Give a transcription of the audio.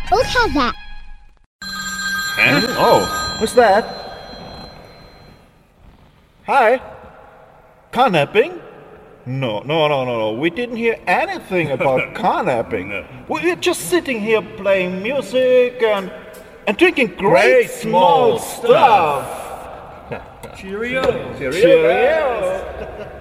I'll have that. Oh, what's that? Hi? Carnapping? No. We didn't hear anything about carnapping. We're just sitting here playing music and drinking great small stuff. Cheerio. Cheerio.